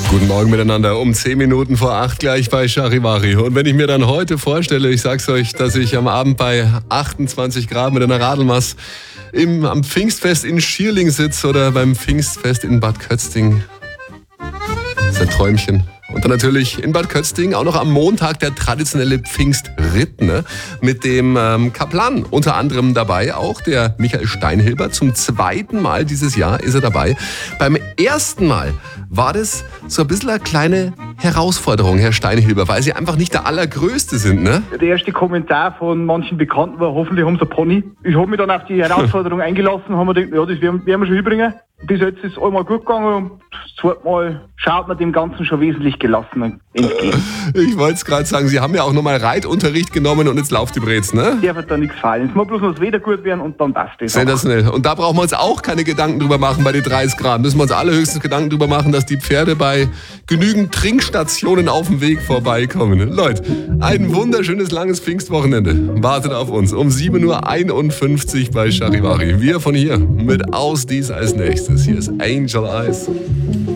Guten Morgen miteinander, um 10 Minuten vor 8 gleich bei Charivari. Und wenn ich mir dann heute vorstelle, ich sag's euch, dass ich am Abend bei 28 Grad mit einer Radelmaß am Pfingstfest in Schierling sitze oder beim Pfingstfest in Bad Kötzting. Das ist ein Träumchen. Und dann natürlich in Bad Kötzting auch noch am Montag der traditionelle Pfingstritt, ne? Mit dem Kaplan unter anderem dabei, auch der Michael Steinhilber. Zum zweiten Mal dieses Jahr ist er dabei. Beim ersten Mal war das so ein bisschen eine kleine Herausforderung, Herr Steinhilber, weil Sie einfach nicht der Allergrößte sind, ne? Der erste Kommentar von manchen Bekannten war, hoffentlich haben sie einen Pony. Ich habe mich dann auf die Herausforderung eingelassen, haben mir gedacht, ja, das werden wir schon hinbringen. Bis jetzt ist es einmal gut gegangen und das zweite Mal schaut man dem Ganzen schon wesentlich gelassener entgegen. Ich wollte es gerade sagen, Sie haben ja auch nochmal Reitunterricht genommen und jetzt lauft die Brez, ne? Darf halt da nichts fallen. Es muss bloß noch das Wetter gut werden und dann passt das. Sensationell. Und da brauchen wir uns auch keine Gedanken drüber machen bei den 30 Grad. Müssen wir uns allerhöchstens Gedanken drüber machen, dass die Pferde bei genügend Trinkstationen auf dem Weg vorbeikommen. Leute, ein wunderschönes langes Pfingstwochenende wartet auf uns. Um 7:51 Uhr bei Charivari. Wir von hier mit Aus Dies als nächstes. Hier ist Angel Eyes.